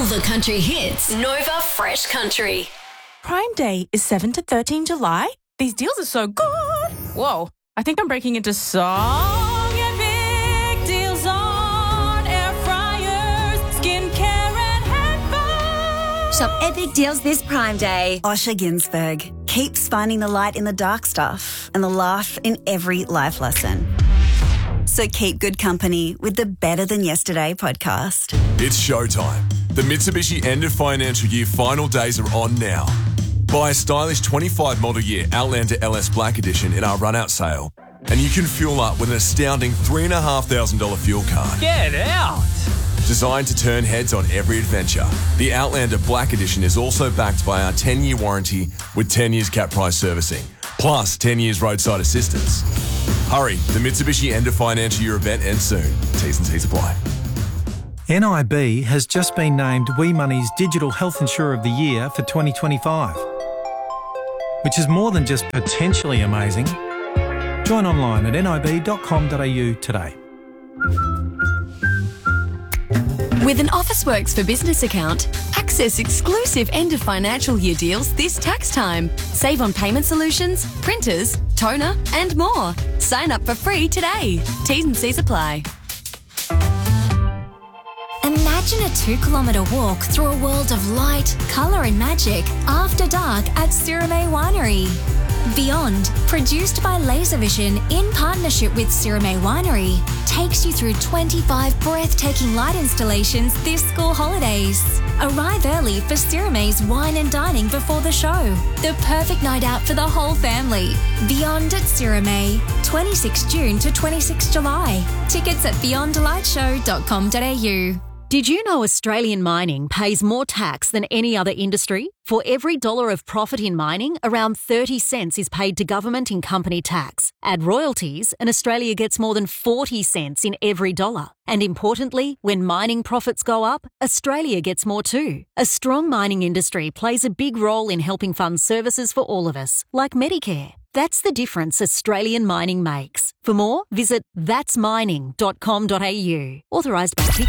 the country hits. Nova Fresh Country. Prime Day is 7 to 13 July. These deals are so good. Whoa, I think I'm breaking into song. Epic deals on air fryers, skincare and headphones. Shop epic deals this Prime Day. Osher Ginsberg keeps finding the light in the dark stuff and the laugh in every life lesson. So keep good company with the Better Than Yesterday podcast. It's showtime. The Mitsubishi end of financial year final days are on now. Buy a stylish 25 model year Outlander LS Black Edition in our run-out sale, and you can fuel up with an astounding $3,500 fuel card. Get out! Designed to turn heads on every adventure, the Outlander Black Edition is also backed by our 10-year warranty with 10 years cap price servicing, plus 10 years roadside assistance. Hurry, the Mitsubishi end of financial year event ends soon. T's and C's apply. NIB has just been named WeMoney's Digital Health Insurer of the Year for 2025, which is more than just potentially amazing. Join online at nib.com.au today. With an Officeworks for Business account, access exclusive end of financial year deals this tax time. Save on payment solutions, printers, toner, and more. Sign up for free today. T's and C's apply. Imagine a 2-kilometre walk through a world of light, colour and magic after dark at Sirime Winery. Beyond, produced by Laservision in partnership with Sirime Winery, takes you through 25 breathtaking light installations this school holidays. Arrive early for Sirime's wine and dining before the show. The perfect night out for the whole family. Beyond at Sirime, 26 June to 26 July. Tickets at beyondlightshow.com.au. Did you know Australian mining pays more tax than any other industry? For every dollar of profit in mining, around 30 cents is paid to government in company tax. Add royalties, and Australia gets more than 40 cents in every dollar. And importantly, when mining profits go up, Australia gets more too. A strong mining industry plays a big role in helping fund services for all of us, like Medicare. That's the difference Australian mining makes. For more, visit thatsmining.com.au. Authorised by